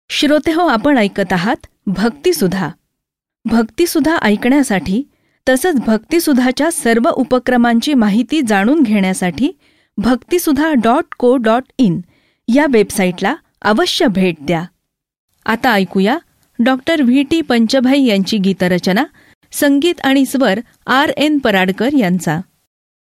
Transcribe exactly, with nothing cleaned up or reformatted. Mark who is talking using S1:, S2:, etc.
S1: श्रोतेहो, आपण ऐकत आहात भक्तिसुधा. भक्तिसुधा ऐकण्यासाठी तसंच भक्तिसुधाच्या सर्व उपक्रमांची माहिती जाणून घेण्यासाठी भक्तिसुधा डॉट को डॉट इन या वेबसाईटला अवश्य भेट द्या. आता ऐकूया डॉक्टर व्ही टी पंचभाई यांची गीतरचना, संगीत आणि स्वर आर एन पराडकर यांचा.